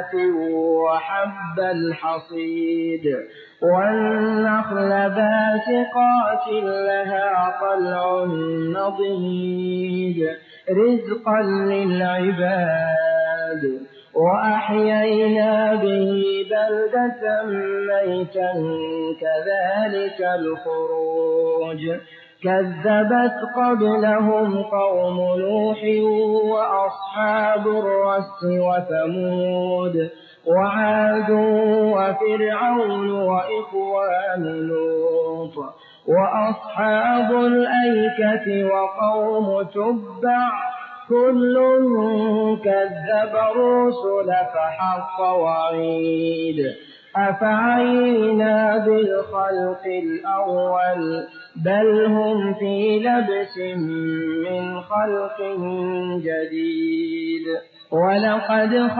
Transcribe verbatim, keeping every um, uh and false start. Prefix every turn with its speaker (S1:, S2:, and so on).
S1: وحب الحصيد والنخل باسقات لها طلع نضيد رزقا للعباد وأحيينا به بلدة ميتا كذلك الخروج كذبت قبلهم قوم نوح وأصحاب الرس وثمود وعاد وفرعون وإخوان لوط وأصحاب الأيكة وقوم تبع كل كذب الرسل فحق وعيد أفعينا بالخلق الأول بل هم في لبس من خلق جديد ولقد